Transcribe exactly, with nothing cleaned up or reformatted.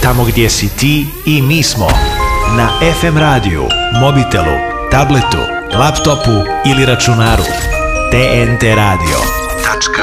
tamo gdje si ti i mi smo. Na ef em radiju, mobitelu, tabletu, laptopu ili računaru. te en te radio.